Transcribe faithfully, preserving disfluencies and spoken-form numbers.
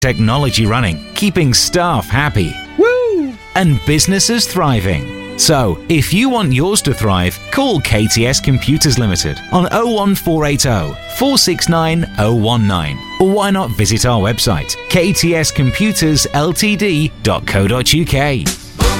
Technology running, keeping staff happy. Woo! And businesses thriving. So, if you want yours to thrive, call K T S Computers Limited on oh one four eight oh, four six nine oh one nine. Or why not visit our website, k t s computers l t d dot co dot u k.